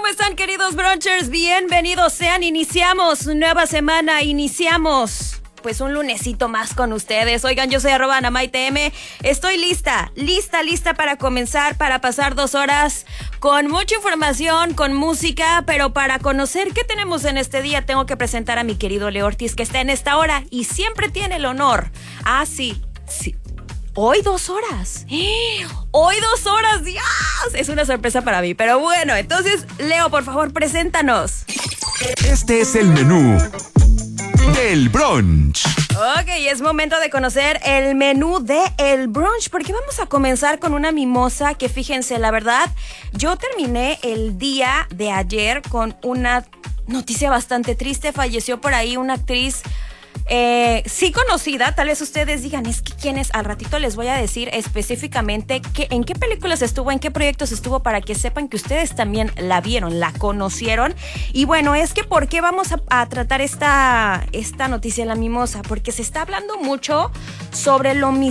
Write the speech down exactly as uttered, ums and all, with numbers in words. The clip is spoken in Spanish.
¿Cómo están, queridos brunchers? Bienvenidos sean, iniciamos nueva semana, iniciamos pues un lunesito más con ustedes. Oigan, yo soy arroba Anamaite M, estoy lista, lista, lista para comenzar, para pasar dos horas con mucha información, con música, pero para conocer qué tenemos en este día tengo que presentar a mi querido Leo Ortiz, que está en esta hora y siempre tiene el honor. Ah, sí, sí. Hoy dos horas. Hoy dos horas. ¡Dios! Es una sorpresa para mí. Pero bueno, entonces, Leo, por favor, preséntanos. Este es el menú del brunch. Ok, es momento de conocer el menú de el brunch, porque vamos a comenzar con una mimosa que, fíjense, la verdad, yo terminé el día de ayer con una noticia bastante triste. Falleció por ahí una actriz Eh, sí conocida, tal vez ustedes digan, es que quién es, al ratito les voy a decir específicamente que, en qué películas estuvo, en qué proyectos estuvo, para que sepan que ustedes también la vieron, la conocieron. Y bueno, es que ¿por qué vamos a, a tratar esta, esta noticia en la mimosa? Porque se está hablando mucho sobre el homicidio